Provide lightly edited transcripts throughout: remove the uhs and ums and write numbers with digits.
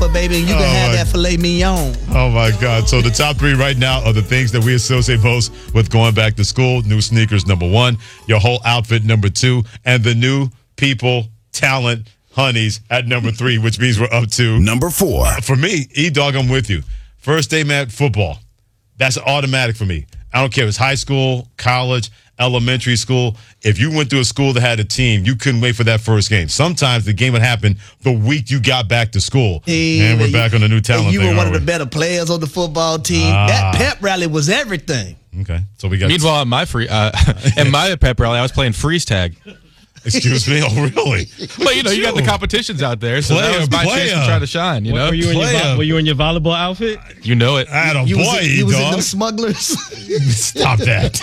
number, baby, and you can have that filet mignon. Oh, my God. So the top 3 right now are the things that we associate most with going back to school. New sneakers, number 1. Your whole outfit, number 2. And the new people, talent, honeys at number 3, which means we're up to number 4. For me, E-Dog, I'm with you. First day, man, football. That's automatic for me. I don't care if it's high school, college, elementary school. If you went to a school that had a team, you couldn't wait for that first game. Sometimes the game would happen the week you got back to school. And we're back on the new talent You thing, were one of we? the better players on the football team. That pep rally was everything. Okay, so we got. Meanwhile, at my pep rally, I was playing freeze tag. Excuse me? Oh, really? But, you got the competitions out there, so that was my chance to try to shine, you know? Were you in your volleyball outfit? You know it. You was in them smugglers. Stop that.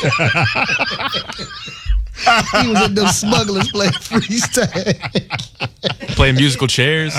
He was in them smugglers playing freeze tag. Playing musical chairs.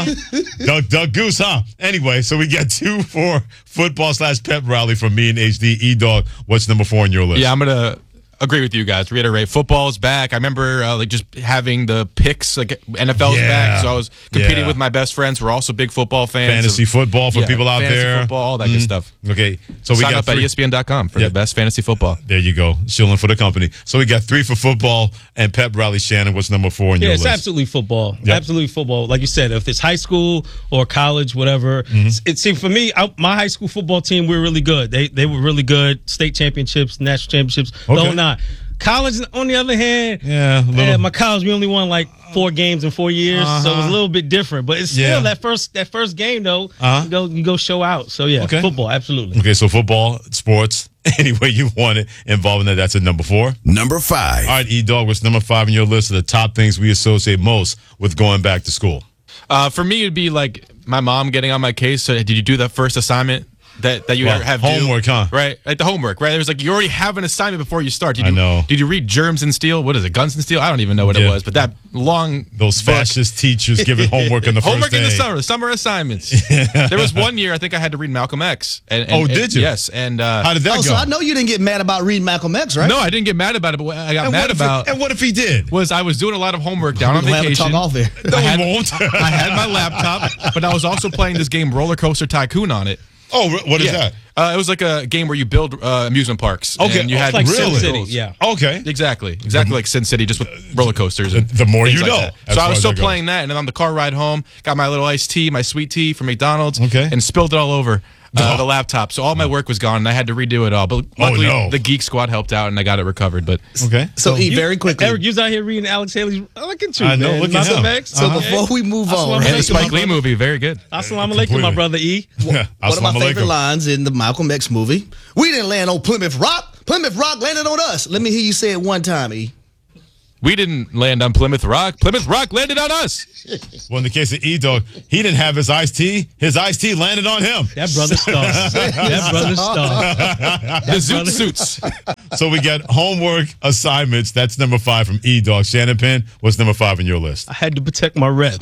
Doug Goose, huh? Anyway, so we got 2 for football/pep rally from me and HD. E-Dog, what's number 4 on your list? Yeah, I'm going to agree with you guys. Reiterate, football is back. I remember just having the picks, like NFL's back, so I was competing with my best friends who are also big football fans. Fantasy football for people out fantasy there. Football, all that good stuff. Okay, so we Sign got up at ESPN.com for the best fantasy football. There you go, shilling for the company. So we got 3 for football and pep rally. Shannon, what's number 4 on your list? It's absolutely football. Yep. Absolutely football. Like you said, if it's high school or college, whatever. For me, my high school football team, we were really good. They were really good. State championships, national championships, the whole nine. College, on the other hand, my college, we only won like 4 games in 4 years, so it was a little bit different. But it's still that first game though. You go show out. So football, absolutely. Okay, so football, sports, any way you want it involving that. That's at number 4. Number 5. All right, E-Dog, what's number 5 on your list of the top things we associate most with going back to school? For me, it'd be like my mom getting on my case. So, did you do that first assignment? That you have homework, huh? Right, like the homework, right? It was like you already have an assignment before you start. I know. Did you read Germs and Steel? What is it, Guns and Steel? I don't even know what it was, but that long those fascist teachers giving homework in the homework first day. in the summer assignments. There was one year I think I had to read Malcolm X. Did you? Yes, and how did that go? So I know you didn't get mad about reading Malcolm X, right? No, I didn't get mad about it. But what I got mad about. And what if he did? Was I was doing a lot of homework down on vacation. Talk off there. No, we won't. I had my laptop, but I was also playing this game Roller Coaster Tycoon on it. Oh, what is that? It was like a game where you build amusement parks. Okay, and you had like really? Sin City, yeah. Okay, exactly like Sin City, just with roller coasters. And the more you like know. That. So I was still playing that, and then on the car ride home, got my little iced tea, my sweet tea from McDonald's, and spilled it all over the laptop. So all my work was gone, and I had to redo it all. But luckily, the Geek Squad helped out, and I got it recovered. But so very quickly, Eric, you was out here reading Alex Haley's. Look at you, I know. man. Look at him. So before we move on, and the Spike Lee movie, very good. Assalamu alaikum, my brother E. One of my favorite lines in the Malcolm X movie: "We didn't land on Plymouth Rock. Plymouth Rock landed on us." Let me hear you say it one time, E. We didn't land on Plymouth Rock. Plymouth Rock landed on us. Well, in the case of E-Dog, he didn't have his iced tea. His iced tea landed on him. That brother star. That brother star. The zoot suits. So we got homework assignments. That's number 5 from E-Dog. Shannon Penn, what's number 5 on your list? I had to protect my rep.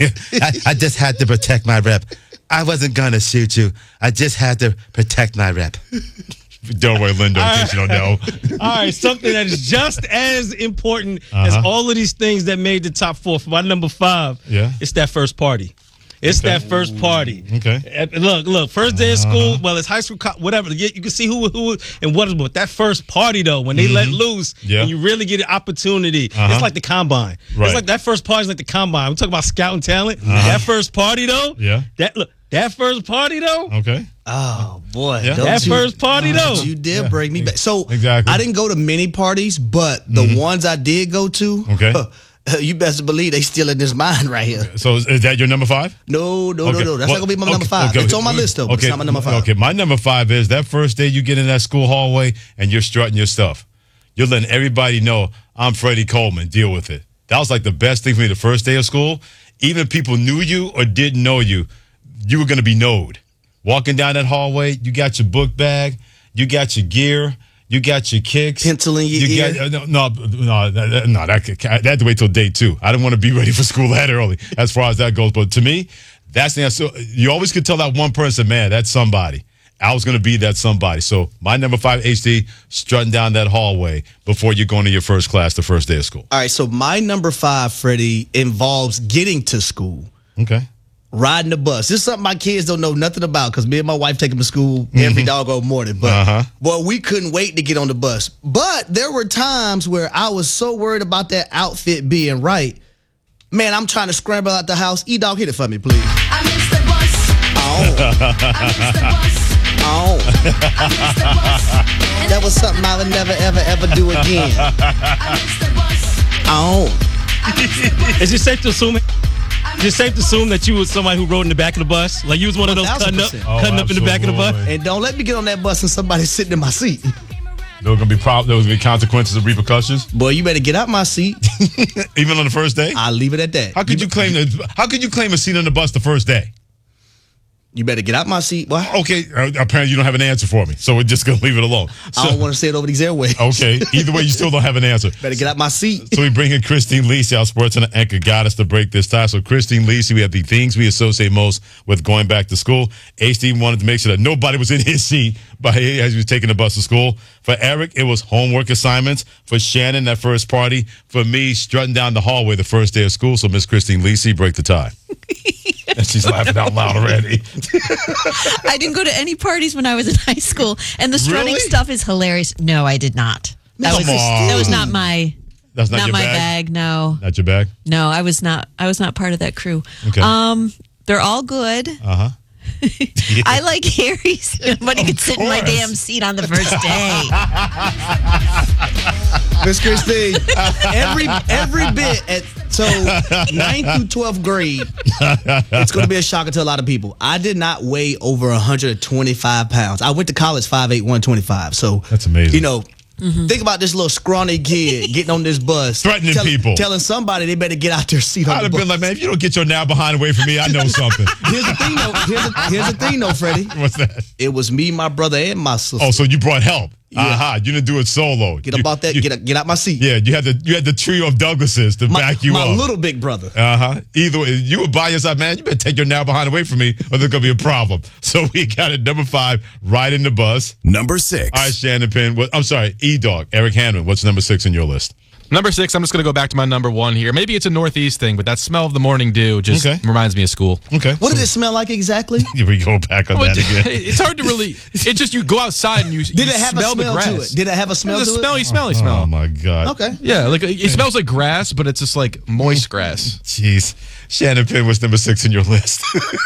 I just had to protect my rep. I wasn't going to shoot you. I just had to protect my rep. Delroy Lindo, in case you don't know. All right, something that is just as important as all of these things that made the top 4. For my number 5, it's that first party. It's that first party. Okay. Look, first day of school, well, it's high school, whatever. You can see who and what is, but that first party, though, when they let loose and you really get an opportunity, it's like the combine. Right. It's like that first party is like the combine. We talk about scouting talent. That first party, though, that first party, though. Okay. Oh, boy. Yeah. That first party, though. You did bring me back. So exactly. I didn't go to many parties, but the ones I did go to, you best believe they still in this mind right here. So is that your number 5? No. That's not going to be my number 5. It's on my list, though, but it's not my number 5. Okay, my number 5 is that first day you get in that school hallway and you're strutting your stuff. You're letting everybody know, I'm Freddie Coleman, deal with it. That was like the best thing for me the first day of school. Even if people knew you or didn't know you, you were going to be knowed. Walking down that hallway, you got your book bag, you got your gear, you got your kicks. Pencil in your ear? That had to wait till day 2. I didn't want to be ready for school that early as far as that goes. But to me, that's the answer. You always could tell that one person, man, that's somebody. I was going to be that somebody. So my number 5, HD, strutting down that hallway before you're going to your first class the first day of school. All right, so my number 5, Freddie, involves getting to school. Okay. riding the bus. This is something my kids don't know nothing about because me and my wife take them to school every doggone morning. But boy, we couldn't wait to get on the bus. But there were times where I was so worried about that outfit being right. Man, I'm trying to scramble out the house. E-Dog, hit it for me, please. I missed the bus. I missed the bus. I missed the bus. That was something I would never, ever, ever do again. I missed the bus. Is it safe to assume? Is it safe to assume that you was somebody who rode in the back of the bus? Like you was one of those cutting up in the back of the bus? And don't let me get on that bus and somebody sitting in my seat. There was gonna be consequences and repercussions. Boy, you better get out my seat. Even on the first day? I'll leave it at that. How could you claim a seat on the bus the first day? You better get out my seat, boy. Okay, apparently you don't have an answer for me, so we're just going to leave it alone. So, I don't want to say it over these airways. Okay, either way, you still don't have an answer. Better get out my seat. So we bring in Christine Lisi, our sports and anchor goddess, to break this tie. So Christine Lisi, we have the things we associate most with going back to school. HD wanted to make sure that nobody was in his seat as he was taking the bus to school. For Eric, it was homework assignments. For Shannon, that first party. For me, strutting down the hallway the first day of school. So Miss Christine Lisi, break the tie. And she's laughing out loud already. I didn't go to any parties when I was in high school, and the strutting stuff is hilarious. No, I did not. That was not my. That's not your my bag. No, not your bag. No, I was not part of that crew. Okay. They're all good. Yeah. I like Harry's. Nobody could sit in my damn seat on the first day. Miss Christine, every bit at 9th through 12th grade, it's going to be a shocker to a lot of people. I did not weigh over 125 pounds. I went to college 5'8", 125. So that's amazing. You know, think about this little scrawny kid getting on this bus, threatening people, telling somebody they better get out their seat. I'd have been like, man, if you don't get your now behind away from me, I know something. Here's the thing, though, Freddie. What's that? It was me, my brother, and my sister. Oh, so you brought help. Yeah. You didn't do it solo. Get out my seat. Yeah, you had the trio of Douglases to back you up. My little big brother. Either way, you were by yourself, man. You better take your now behind away from me, or there's gonna be a problem. So we got it. Number 5, riding the bus. Number 6. All right, Shannon Penn. I'm sorry, E-Dog. Eric Hanman. What's number 6 on your list? Number 6, I'm just going to go back to my number 1 here. Maybe it's a Northeast thing, but that smell of the morning dew just reminds me of school. Okay. What did it smell like exactly? Here we go back on that again. It's hard to really. It's just you go outside and you smell the grass. To it? Did it have a smell to it? Smelly smell. Oh my God. Okay. Yeah, like it smells like grass, but it's just like moist grass. Jeez. Shannon Penn, what's number 6 on your list?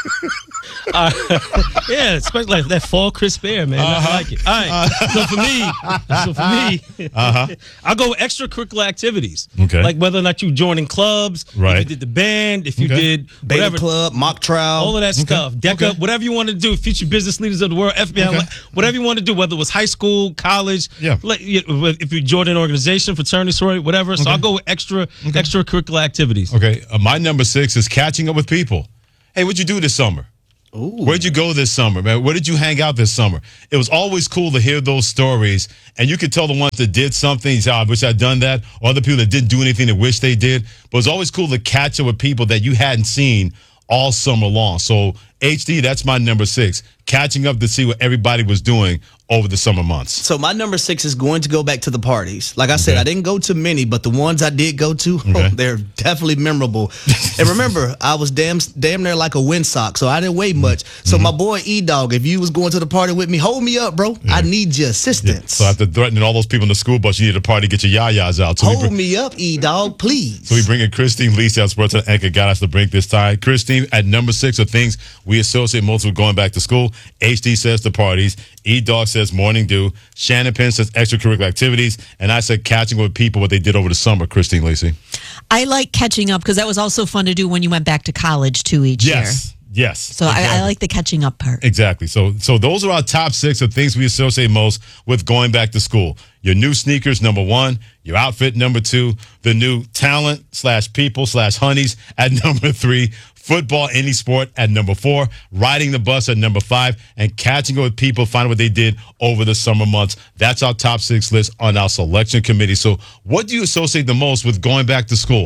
Yeah, especially like that fall crisp air, man. I like it. All right. So for me, I'll go with extracurricular activities. Okay. Like whether or not you joining clubs, right? If you did the band, if you did whatever, Beta club, mock trial, all of that stuff. Deck up, whatever you want to do. Future business leaders of the world, FBI, whatever you want to do. Whether it was high school, college, if you joined an organization, fraternity, sorority, whatever. So I'll go with extracurricular activities. Okay. My number 6 is catching up with people. Hey, what'd you do this summer? Ooh. Where'd you go this summer, man? Where did you hang out this summer? It was always cool to hear those stories, and you could tell the ones that did something, you say, I wish I'd done that, or other people that didn't do anything that wish they did. But it was always cool to catch up with people that you hadn't seen all summer long. So, HD, that's my number 6, catching up to see what everybody was doing over the summer months. So my number 6 is going to go back to the parties. Like I said, I didn't go to many, but the ones I did go to, they're definitely memorable. And remember, I was damn near like a windsock, so I didn't weigh much. So my boy E-Dog, if you was going to the party with me, hold me up, bro. I need your assistance. Yeah. So after threatening all those people in the school bus, you need a party to get your yayas out. So hold me up, E-Dog, please. So we bring in Christine Lisi, our sports anchor, got us to break this tie. Christine, at number 6 are things we associate most with going back to school. HD says the parties. E-Dog says morning dew. Shannon Penn says extracurricular activities. And I said catching up with people, what they did over the summer. Christine Lisi. I like catching up because that was also fun to do when you went back to college too each year. Yes. So exactly. I like the catching up part. Exactly. So those are our top 6 of things we associate most with going back to school. Your new sneakers, number 1. Your outfit, number 2. The new talent / people / honeys at number 3. Football, any sport at number 4. Riding the bus at number 5. And catching up with people, finding what they did over the summer months. That's our top 6 list on our selection committee. So what do you associate the most with going back to school?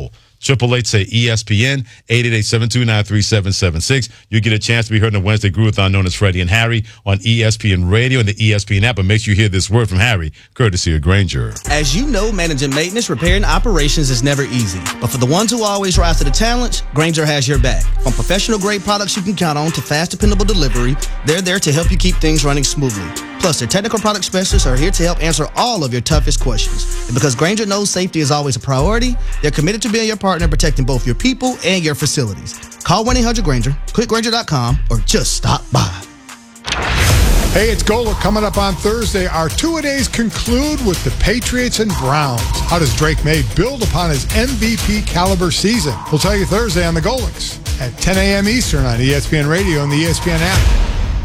888 say ESPN, 888-729-3776. You get a chance to be heard in the Wednesday Groovathon known as Freddie and Harry on ESPN Radio and the ESPN app. But make sure you hear this word from Harry, courtesy of Grainger. As you know, managing maintenance, repair, and operations is never easy. But for the ones who always rise to the challenge, Grainger has your back. From professional-grade products you can count on to fast, dependable delivery, they're there to help you keep things running smoothly. Plus, their technical product specialists are here to help answer all of your toughest questions. And because Grainger knows safety is always a priority, they're committed to being your partner, protecting both your people and your facilities. Call 1-800-GRAINGER, click Grainger.com, or just stop by. Hey, it's Golic coming up on Thursday. Our two-a-days conclude with the Patriots and Browns. How does Drake May build upon his MVP caliber season? We'll tell you Thursday on the Golics at 10 a.m. Eastern on ESPN Radio and the ESPN app.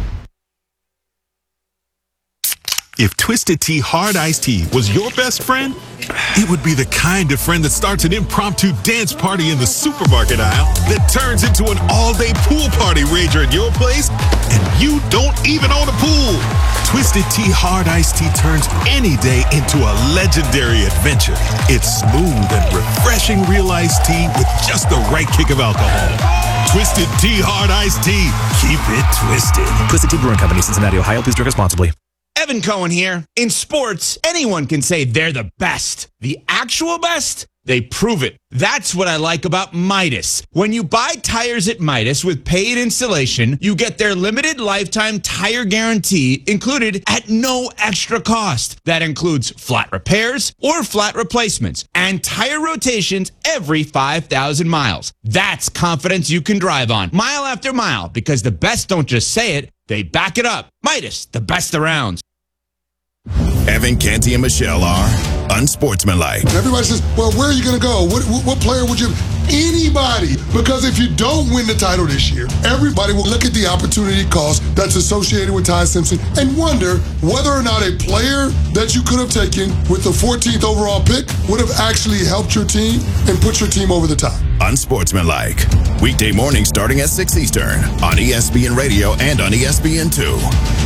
If Twisted Tea Hard Iced Tea was your best friend, it would be the kind of friend that starts an impromptu dance party in the supermarket aisle that turns into an all-day pool party rager at your place, and you don't even own a pool. Twisted Tea Hard Iced Tea turns any day into a legendary adventure. It's smooth and refreshing real iced tea with just the right kick of alcohol. Twisted Tea Hard Iced Tea. Keep it twisted. Twisted Tea Brewing Company, Cincinnati, Ohio. Please drink responsibly. Evan Cohen here. In sports, anyone can say they're the best. The actual best? They prove it. That's what I like about Midas. When you buy tires at Midas with paid installation, you get their limited lifetime tire guarantee included at no extra cost. That includes flat repairs or flat replacements and tire rotations every 5,000 miles. That's confidence you can drive on mile after mile, because the best don't just say it, they back it up. Midas, the best around. Evan, Canty, and Michelle are unsportsmanlike. Everybody says, well, where are you going to go? What player would you... Anybody. Because if you don't win the title this year, everybody will look at the opportunity cost that's associated with Ty Simpson and wonder whether or not a player that you could have taken with the 14th overall pick would have actually helped your team and put your team over the top. Unsportsmanlike. Weekday morning starting at 6 Eastern on ESPN Radio and on ESPN2.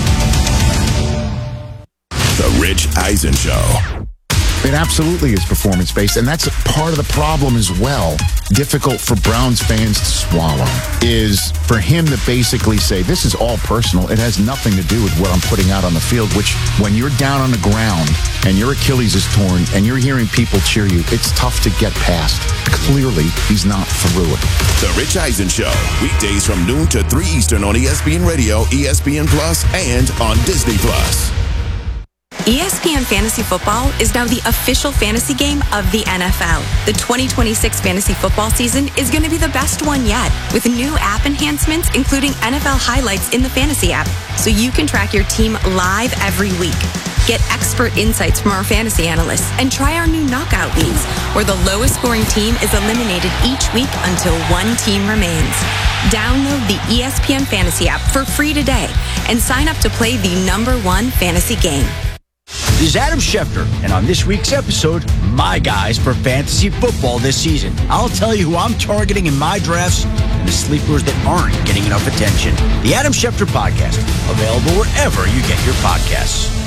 The Rich Eisen Show. It absolutely is performance-based, and that's part of the problem as well. Difficult for Browns fans to swallow is for him to basically say, this is all personal. It has nothing to do with what I'm putting out on the field, which when you're down on the ground and your Achilles is torn and you're hearing people cheer you, it's tough to get past. Clearly, he's not through it. The Rich Eisen Show, weekdays from noon to 3 Eastern on ESPN Radio, ESPN Plus, and on Disney Plus. ESPN Fantasy Football is now the official fantasy game of the NFL. The 2026 fantasy football season is going to be the best one yet, with new app enhancements, including NFL highlights in the fantasy app, so you can track your team live every week. Get expert insights from our fantasy analysts and try our new knockout leagues, where the lowest scoring team is eliminated each week until one team remains. Download the ESPN Fantasy app for free today and sign up to play the #1 fantasy game. This is Adam Schefter, and on this week's episode, my guys for fantasy football this season. I'll tell you who I'm targeting in my drafts and the sleepers that aren't getting enough attention. The Adam Schefter Podcast, available wherever you get your podcasts.